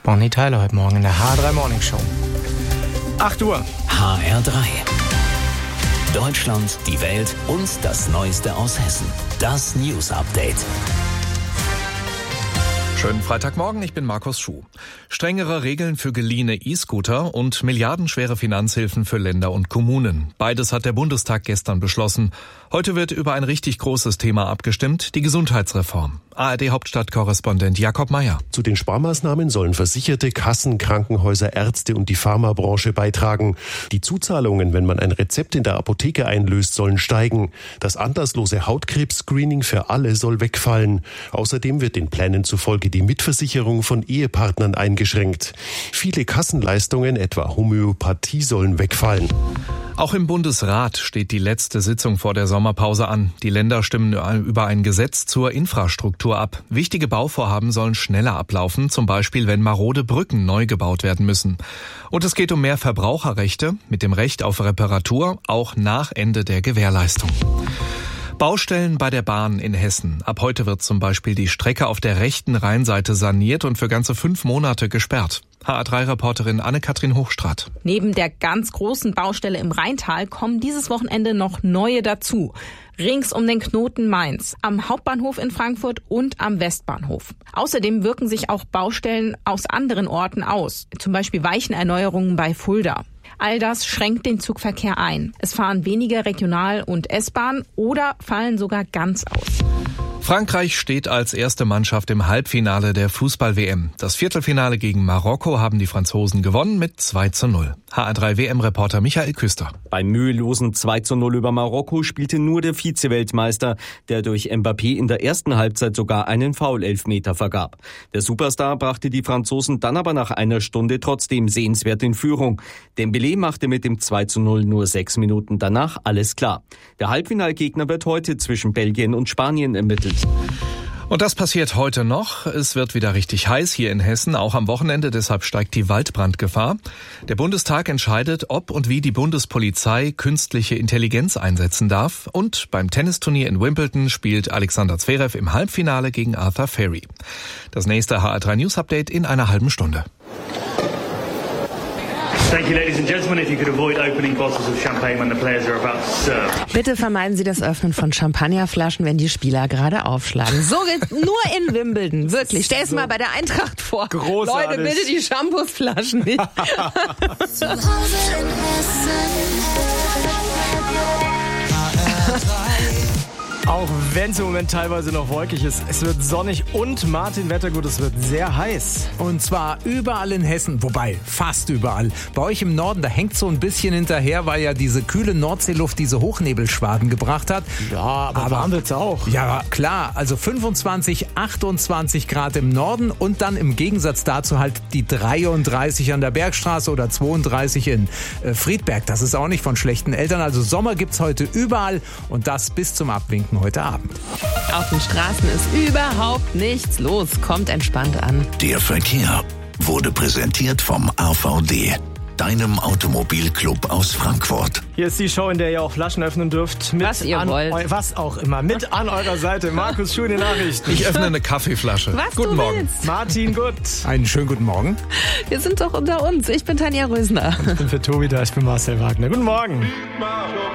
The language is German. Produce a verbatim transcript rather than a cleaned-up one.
Bonnie Tyler heute Morgen in der H R drei Morning Show. acht Uhr. H R drei. Deutschland, die Welt und das Neueste aus Hessen. Das News Update. Schönen Freitagmorgen, ich bin Markus Schuh. Strengere Regeln für geliehene E-Scooter und milliardenschwere Finanzhilfen für Länder und Kommunen. Beides hat der Bundestag gestern beschlossen. Heute wird über ein richtig großes Thema abgestimmt, die Gesundheitsreform. A R D-Hauptstadtkorrespondent Jakob Mayer. Zu den Sparmaßnahmen sollen Versicherte, Kassen, Krankenhäuser, Ärzte und die Pharmabranche beitragen. Die Zuzahlungen, wenn man ein Rezept in der Apotheke einlöst, sollen steigen. Das anlasslose Hautkrebs-Screening für alle soll wegfallen. Außerdem wird den Plänen zufolge die Mitversicherung von Ehepartnern eingeschränkt. Viele Kassenleistungen, etwa Homöopathie, sollen wegfallen. Auch im Bundesrat steht die letzte Sitzung vor der Sommerpause an. Die Länder stimmen über ein Gesetz zur Infrastruktur ab. Wichtige Bauvorhaben sollen schneller ablaufen, zum Beispiel wenn marode Brücken neu gebaut werden müssen. Und es geht um mehr Verbraucherrechte mit dem Recht auf Reparatur, auch nach Ende der Gewährleistung. Baustellen bei der Bahn in Hessen. Ab heute wird zum Beispiel die Strecke auf der rechten Rheinseite saniert und für ganze fünf Monate gesperrt. H R drei Reporterin Anne-Kathrin Hochstraat. Neben der ganz großen Baustelle im Rheintal kommen dieses Wochenende noch neue dazu. Rings um den Knoten Mainz, am Hauptbahnhof in Frankfurt und am Westbahnhof. Außerdem wirken sich auch Baustellen aus anderen Orten aus, zum Beispiel Weichenerneuerungen bei Fulda. All das schränkt den Zugverkehr ein. Es fahren weniger Regional- und S-Bahn oder fallen sogar ganz aus. Frankreich steht als erste Mannschaft im Halbfinale der Fußball-W M. Das Viertelfinale gegen Marokko haben die Franzosen gewonnen mit zwei zu null. H R drei W M-Reporter Michael Küster. Beim mühelosen zwei zu null über Marokko spielte nur der Vize-Weltmeister, der durch Mbappé in der ersten Halbzeit sogar einen Foul-Elfmeter vergab. Der Superstar brachte die Franzosen dann aber nach einer Stunde trotzdem sehenswert in Führung. Dembélé machte mit dem zwei zu null nur sechs Minuten danach alles klar. Der Halbfinalgegner wird heute zwischen Belgien und Spanien ermittelt. Und das passiert heute noch. Es wird wieder richtig heiß hier in Hessen, auch am Wochenende. Deshalb steigt die Waldbrandgefahr. Der Bundestag entscheidet, ob und wie die Bundespolizei künstliche Intelligenz einsetzen darf. Und beim Tennisturnier in Wimbledon spielt Alexander Zverev im Halbfinale gegen Arthur Ferry. Das nächste H R drei News Update in einer halben Stunde. Thank you, ladies and gentlemen. If you could avoid opening bottles of champagne when the players are about to serve. Bitte vermeiden Sie das Öffnen von Champagnerflaschen, wenn die Spieler gerade aufschlagen. So geht nur in Wimbledon. Wirklich. Stell es so mal bei der Eintracht vor. Großartig. Leute, bitte die Shampoosflaschen nicht. Zu Hause in Auch wenn es im Moment teilweise noch wolkig ist, es wird sonnig und Martin Wettergut, es wird sehr heiß. Und zwar überall in Hessen, wobei fast überall. Bei euch im Norden, da hängt so ein bisschen hinterher, weil ja diese kühle Nordseeluft diese Hochnebelschwaden gebracht hat. Ja, aber, aber warm wird's auch. Ja, klar. Also fünfundzwanzig, achtundzwanzig Grad im Norden und dann im Gegensatz dazu halt die dreiunddreißig an der Bergstraße oder zweiunddreißig in äh, Friedberg. Das ist auch nicht von schlechten Eltern. Also Sommer gibt's heute überall und das bis zum Abwinken heute Abend. Auf den Straßen ist überhaupt nichts los. Kommt entspannt an. Der Verkehr wurde präsentiert vom A V D, deinem Automobilclub aus Frankfurt. Hier ist die Show, in der ihr auch Flaschen öffnen dürft. Mit Was ihr an wollt. Eu- was auch immer. Mit an eurer Seite. Markus Schuh, die Nachrichten. Ich öffne eine Kaffeeflasche. Was Guten du Morgen. willst. Martin, gut. Einen schönen guten Morgen. Wir sind doch unter uns. Ich bin Tanja Rösner. Ich bin für Tobi da, ich bin Marcel Wagner. Guten Morgen.